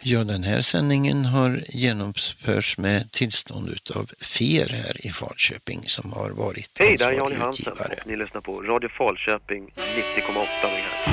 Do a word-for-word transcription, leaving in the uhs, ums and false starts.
Ja, den här sändningen har genomförts med tillstånd utav F E R här i Falköping som har varit Hej, där är ansvarig Jan Hansen utgivare. och ni lyssnar på Radio Falköping nittio komma åtta megahertz.